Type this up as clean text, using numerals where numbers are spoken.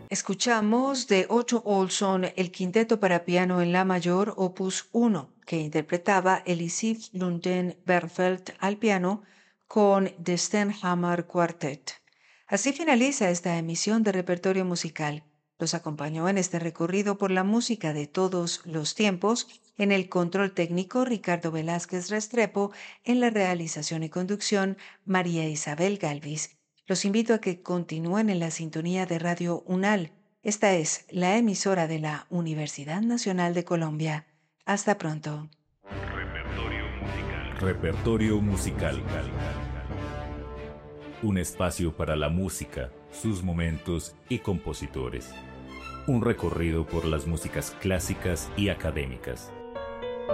Escuchamos de Otto Olsson el quinteto para piano en la mayor opus 1, que interpretaba Elisif Lunden-Bernfeldt al piano con The Stenhammar Quartet. Así finaliza esta emisión de Repertorio Musical. Los acompañó en este recorrido por la música de todos los tiempos, en el control técnico Ricardo Velázquez Restrepo, en la realización y conducción María Isabel Galvis. Los invito a que continúen en la sintonía de Radio UNAL. Esta es la emisora de la Universidad Nacional de Colombia. Hasta pronto. Repertorio musical. Repertorio musical. Un espacio para la música, sus momentos y compositores. Un recorrido por las músicas clásicas y académicas.